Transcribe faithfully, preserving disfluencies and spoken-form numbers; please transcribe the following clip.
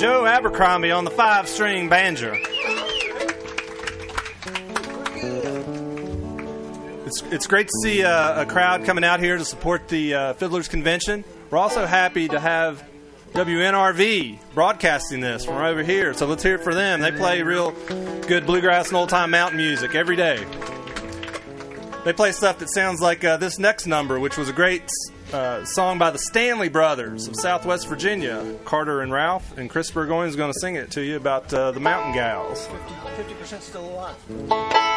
Joe Abercrombie on the five-string banjo. It's, it's great to see uh, a crowd coming out here to support the uh, Fiddlers Convention. We're also happy to have W N R V broadcasting this from over here, so let's hear it for them. They play real good bluegrass and old-time mountain music every day. They play stuff that sounds like uh, this next number, which was a great uh, song by the Stanley Brothers of Southwest Virginia. Carter and Ralph, and Chris Burgoyne is going to sing it to you about uh, the Mountain Gals. fifty percent still alive.